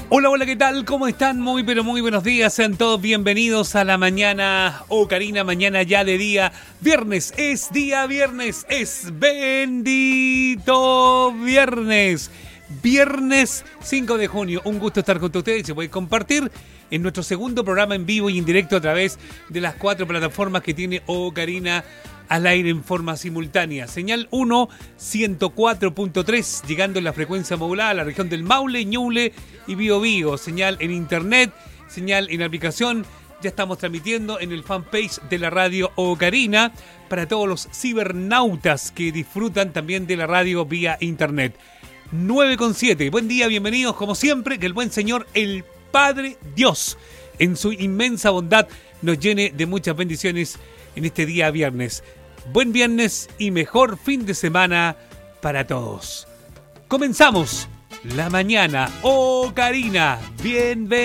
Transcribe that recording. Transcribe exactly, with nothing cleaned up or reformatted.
Hola, hola, ¿qué tal? ¿Cómo están? Muy, pero muy buenos días. Sean todos bienvenidos a la mañana Ocarina, mañana ya de día. Viernes, es día viernes, es bendito viernes. Viernes cinco de junio. Un gusto estar con ustedes y voy a compartir en nuestro segundo programa en vivo y en directo a través de las cuatro plataformas que tiene Ocarina al aire en forma simultánea. Señal uno, ciento cuatro punto tres, llegando en la frecuencia modulada a la región del Maule, Ñuble y Biobío. Señal en internet, señal en aplicación. Ya estamos transmitiendo en el fanpage de la radio Ocarina para todos los cibernautas que disfrutan también de la radio vía internet. nueve con siete. Buen día, bienvenidos como siempre. Que el buen Señor, el Padre Dios, en su inmensa bondad, nos llene de muchas bendiciones en este día viernes. Buen viernes y mejor fin de semana para todos. Comenzamos la mañana Ocarina. Bienvenidos.